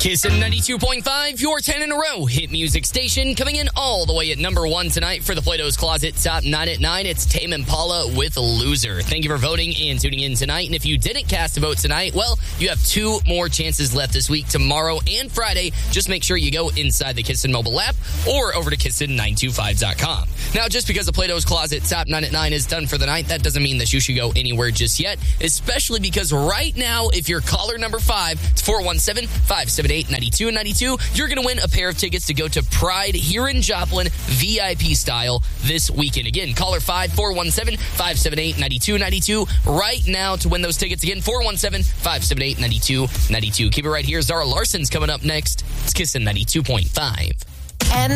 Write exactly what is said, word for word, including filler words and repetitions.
Kissin' ninety-two point five, your ten in a row hit music station, coming in all the way at number one tonight for the Plato's Closet Top nine at nine. It's Tame Impala with Loser. Thank you for voting and tuning in tonight. And if you didn't cast a vote tonight, well, you have two more chances left this week, tomorrow and Friday. Just make sure you go inside the Kissin' mobile app or over to Kissin nine two five dot com. Now, just because the Plato's Closet Top nine at nine is done for the night, that doesn't mean that you should go anywhere just yet, especially because right now, if you're caller number five, it's four one seven, five seven eight, nine two nine two, you're going to win a pair of tickets to go to Pride here in Joplin, V I P style, this weekend. Again, caller five, four one seven, five seven eight, nine two nine two right now to win those tickets. Again, four one seven, five seven eight, nine two nine two. Keep it right here. Zara Larson's coming up next. It's Kissin' ninety-two point five.